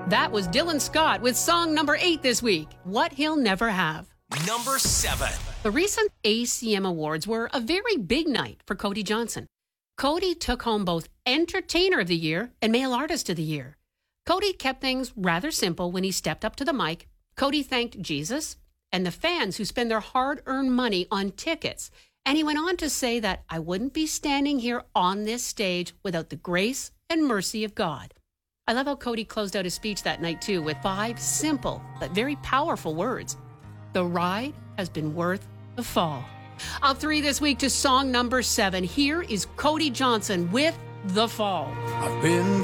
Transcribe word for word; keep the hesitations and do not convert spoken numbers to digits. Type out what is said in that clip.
That was Dylan Scott with song number eight this week, What He'll Never Have. Number seven. The recent A C M Awards were a very big night for Cody Johnson. Cody took home both Entertainer of the Year and Male Artist of the Year. Cody kept things rather simple when he stepped up to the mic. Cody thanked Jesus and the fans who spend their hard-earned money on tickets. And he went on to say that I wouldn't be standing here on this stage without the grace and mercy of God. I love how Cody closed out his speech that night, too, with five simple but very powerful words. The ride has been worth the fall. Up three this week to song number seven. Here is Cody Johnson with The Fall. I've been